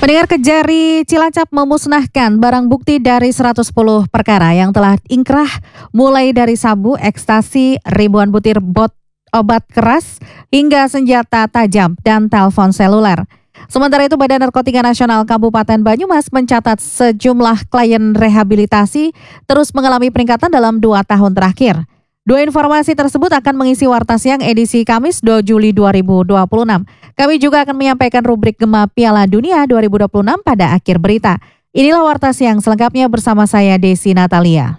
Pendengar Kejari Cilacap memusnahkan barang bukti dari 110 perkara yang telah ingkrah mulai dari sabu, ekstasi, ribuan butir obat keras, hingga senjata tajam dan telepon seluler. Sementara itu Badan Narkotika Nasional Kabupaten Banyumas mencatat sejumlah klien rehabilitasi terus mengalami peningkatan dalam 2 tahun terakhir. Dua informasi tersebut akan mengisi Warta Siang edisi Kamis 2 Juli 2026. Kami juga akan menyampaikan rubrik Gema Piala Dunia 2026 pada akhir berita. Inilah Warta Siang selengkapnya bersama saya Desi Natalia.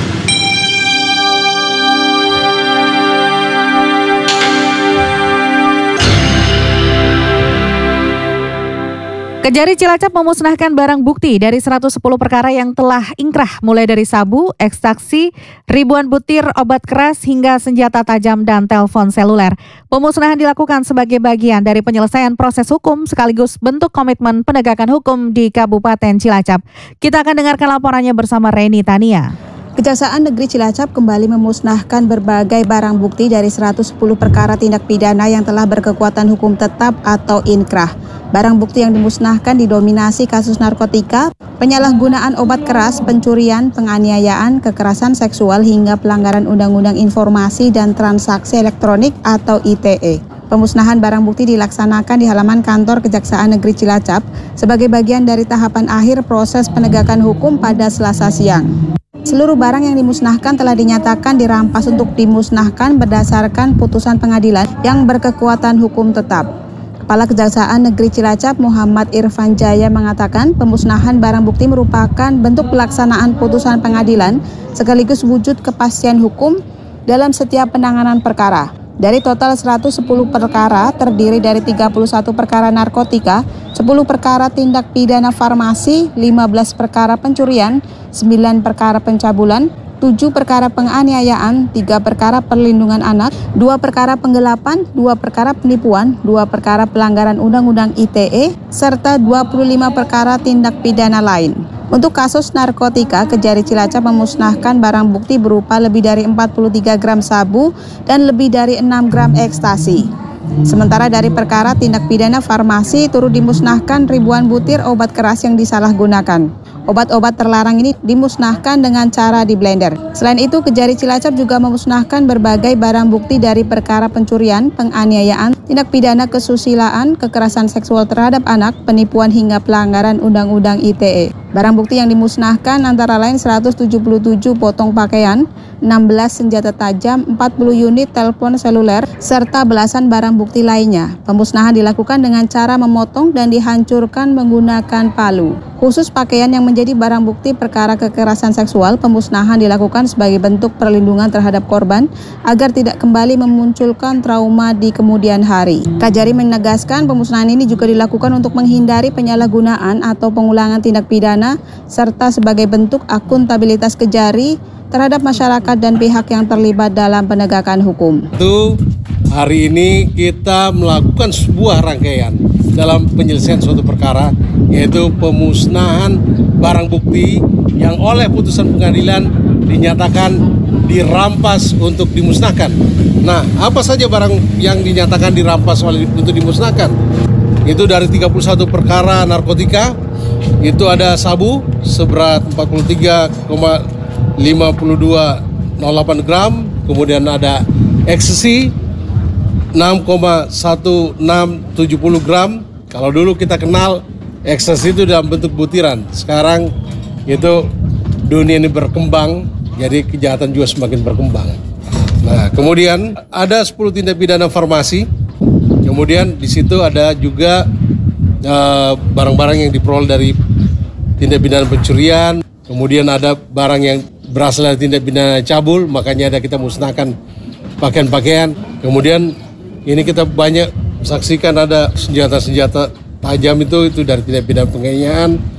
Kejari Cilacap memusnahkan barang bukti dari 110 perkara yang telah ingkrah mulai dari sabu, ekstasi, ribuan butir obat keras hingga senjata tajam dan telepon seluler. Pemusnahan dilakukan sebagai bagian dari penyelesaian proses hukum sekaligus bentuk komitmen penegakan hukum di Kabupaten Cilacap. Kita akan dengarkan laporannya bersama Reni Tania. Kejaksaan Negeri Cilacap kembali memusnahkan berbagai barang bukti dari 110 perkara tindak pidana yang telah berkekuatan hukum tetap atau inkrah. Barang bukti yang dimusnahkan didominasi kasus narkotika, penyalahgunaan obat keras, pencurian, penganiayaan, kekerasan seksual hingga pelanggaran Undang-Undang Informasi dan Transaksi Elektronik atau ITE. Pemusnahan barang bukti dilaksanakan di halaman kantor Kejaksaan Negeri Cilacap sebagai bagian dari tahapan akhir proses penegakan hukum pada Selasa siang. Seluruh barang yang dimusnahkan telah dinyatakan dirampas untuk dimusnahkan berdasarkan putusan pengadilan yang berkekuatan hukum tetap. Kepala Kejaksaan Negeri Cilacap Muhammad Irfan Jaya mengatakan pemusnahan barang bukti merupakan bentuk pelaksanaan putusan pengadilan sekaligus wujud kepastian hukum dalam setiap penanganan perkara. Dari total 110 perkara terdiri dari 31 perkara narkotika, 10 perkara tindak pidana farmasi, 15 perkara pencurian, 9 perkara pencabulan, 7 perkara penganiayaan, 3 perkara perlindungan anak, 2 perkara penggelapan, 2 perkara penipuan, 2 perkara pelanggaran Undang-Undang ITE, serta 25 perkara tindak pidana lain. Untuk kasus narkotika, Kejari Cilacap memusnahkan barang bukti berupa lebih dari 43 gram sabu dan lebih dari 6 gram ekstasi. Sementara dari perkara tindak pidana farmasi turut dimusnahkan ribuan butir obat keras yang disalahgunakan. Obat-obat terlarang ini dimusnahkan dengan cara di blender. Selain itu, Kejari Cilacap juga memusnahkan berbagai barang bukti dari perkara pencurian, penganiayaan, tindak pidana kesusilaan, kekerasan seksual terhadap anak, penipuan hingga pelanggaran Undang-Undang ITE. Barang bukti yang dimusnahkan antara lain 177 potong pakaian, 16 senjata tajam, 40 unit telepon seluler, serta belasan barang bukti lainnya. Pemusnahan dilakukan dengan cara memotong dan dihancurkan menggunakan palu. Khusus pakaian yang menjadi barang bukti perkara kekerasan seksual, pemusnahan dilakukan sebagai bentuk perlindungan terhadap korban agar tidak kembali memunculkan trauma di kemudian hari. Kajari menegaskan pemusnahan ini juga dilakukan untuk menghindari penyalahgunaan atau pengulangan tindak pidana serta sebagai bentuk akuntabilitas Kejari terhadap masyarakat dan pihak yang terlibat dalam penegakan hukum. Hari ini kita melakukan sebuah rangkaian dalam penyelesaian suatu perkara, yaitu pemusnahan barang bukti yang oleh putusan pengadilan dinyatakan dirampas untuk dimusnahkan. Nah, apa saja barang yang dinyatakan dirampas untuk dimusnahkan? Itu dari 31 perkara narkotika, itu ada sabu seberat 43,5208 gram, kemudian ada ekstasi 6,1670 gram. Kalau dulu kita kenal ekstasi itu dalam bentuk butiran. Sekarang itu dunia ini berkembang, jadi kejahatan juga semakin berkembang. Nah, kemudian ada 10 tindak pidana farmasi. Kemudian di situ ada juga barang-barang yang diperoleh dari tindak pidana pencurian. Kemudian ada barang yang berasal dari tindak pidana cabul, makanya ada kita musnahkan pakaian-pakaian. Kemudian ini kita banyak saksikan ada senjata-senjata tajam itu dari tindak pidana penganiayaan.